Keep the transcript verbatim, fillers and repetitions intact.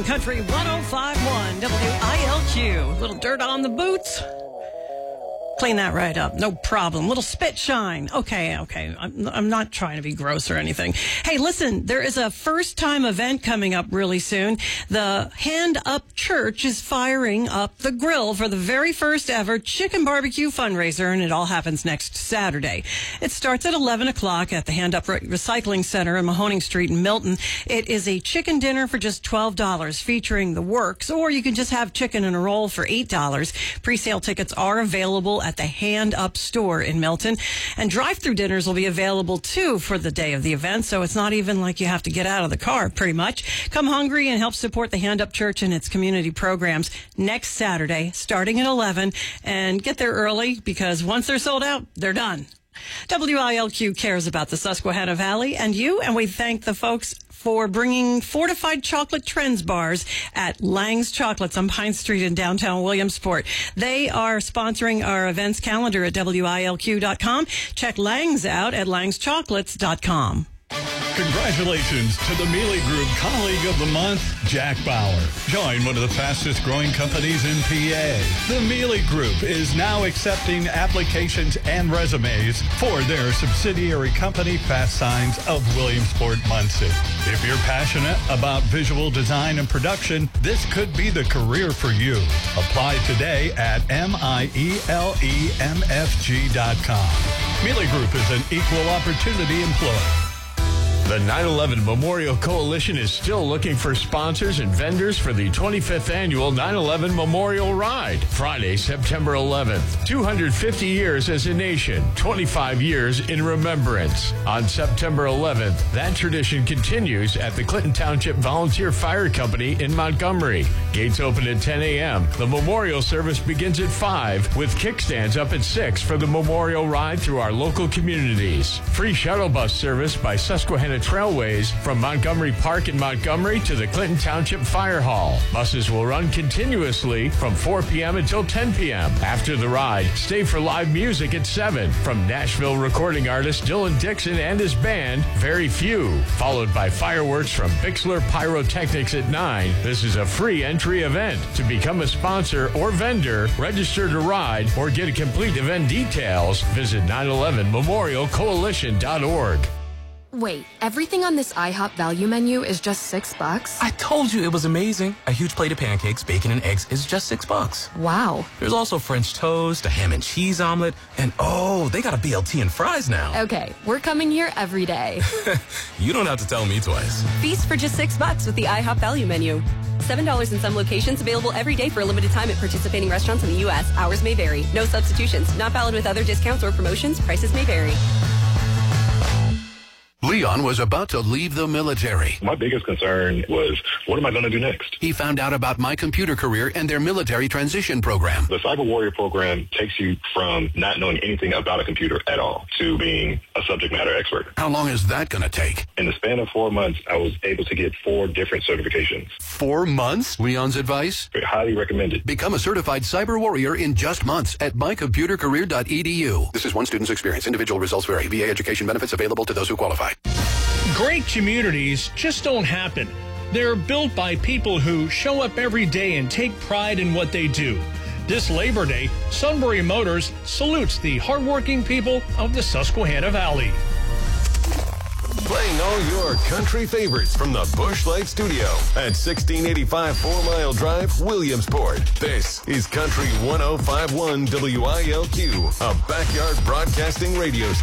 on Country one oh five point one W I L Q. Little dirt on the boots. Clean that right up. No problem. Little spit shine. Okay, okay. I'm, I'm not trying to be gross or anything. Hey, listen, there is a first-time event coming up really soon. The Hand Up Church is firing up the grill for the very first ever chicken barbecue fundraiser, and it all happens next Saturday. It starts at eleven o'clock at the Hand Up Recycling Center in Mahoning Street in Milton. It is a chicken dinner for just twelve dollars featuring the works, or you can just have chicken and a roll for eight dollars. Pre-sale tickets are available at the Hand Up store in Milton, and drive-through dinners will be available too for the day of the event, so it's not even like you have to get out of the car pretty much. Come hungry and help support the Hand Up Church and its community programs next Saturday starting at eleven, and get there early because once they're sold out, they're done. W I L Q cares about the Susquehanna Valley and you, and we thank the folks for bringing fortified chocolate trends bars at Lang's Chocolates on Pine Street in downtown Williamsport. They are sponsoring our events calendar at W I L Q dot com. Check Lang's out at langs chocolates dot com. Congratulations to the Mealy Group Colleague of the Month, Jack Bauer. Join one of the fastest growing companies in P A. The Mealy Group is now accepting applications and resumes for their subsidiary company, Fast Signs of Williamsport, Muncie. If you're passionate about visual design and production, this could be the career for you. Apply today at M I E L E M F G dot com. Mealy Group is an equal opportunity employer. The nine eleven Memorial Coalition is still looking for sponsors and vendors for the twenty-fifth annual nine eleven Memorial Ride, Friday, September eleventh. two hundred fifty years as a nation, twenty-five years in remembrance. On September eleventh, that tradition continues at the Clinton Township Volunteer Fire Company in Montgomery. Gates open at ten a.m. The memorial service begins at five, with kickstands up at six for the memorial ride through our local communities. Free shuttle bus service by Susquehanna Trailways from Montgomery Park in Montgomery to the Clinton Township Fire Hall. Buses will run continuously from four p.m. until ten p.m. After the ride, stay for live music at seven from Nashville recording artist Dylan Dixon and his band, Very Few, followed by fireworks from Bixler Pyrotechnics at nine. This is a free entry event. To become a sponsor or vendor, register to ride, or get a complete event details, visit nine eleven memorial coalition dot org. Wait, everything on this IHOP value menu is just six bucks? I told you it was amazing. A huge plate of pancakes, bacon, and eggs is just six bucks. Wow. There's also French toast, a ham and cheese omelet, and oh, they got a B L T and fries now. Okay, we're coming here every day. You don't have to tell me twice. Feast for just six bucks with the IHOP value menu. seven dollars in some locations, available every day for a limited time at participating restaurants in the U S. Hours may vary. No substitutions. Not valid with other discounts or promotions. Prices may vary. Leon was about to leave the military. My biggest concern was, what am I going to do next? He found out about My Computer Career and their military transition program. The Cyber Warrior program takes you from not knowing anything about a computer at all to being a subject matter expert. How long is that going to take? In the span of four months, I was able to get four different certifications. Four months? Leon's advice? Highly recommended. Become a certified cyber warrior in just months at my computer career dot e d u. This is one student's experience. Individual results vary. V A education benefits available to those who qualify. Great communities just don't happen. They're built by people who show up every day and take pride in what they do. This Labor Day, Sunbury Motors salutes the hardworking people of the Susquehanna Valley. Playing all your country favorites from the Busch Light Studio at sixteen eighty-five Four Mile Drive, Williamsport. This is Country one oh five point one W I L Q, a backyard broadcasting radio station.